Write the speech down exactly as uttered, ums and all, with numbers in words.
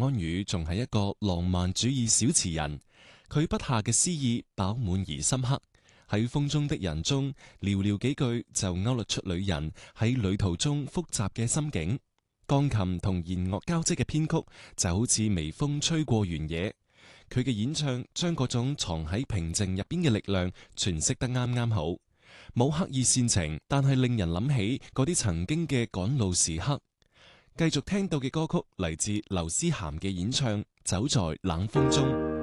安宇仲係一個浪漫主義小詞人，佢筆下嘅詩意飽滿而深刻。喺風中的人中，寥寥幾句就勾勒出女人喺旅途中複雜嘅心境。鋼琴同弦樂交織嘅編曲就好似微風吹過原野，佢嘅演唱將嗰種藏喺平靜入邊嘅力量詮釋得啱啱好，冇刻意煽情，但係令人諗起嗰啲曾經嘅趕路時刻。繼續聽到嘅歌曲嚟自劉思涵嘅演唱《走在冷風中》。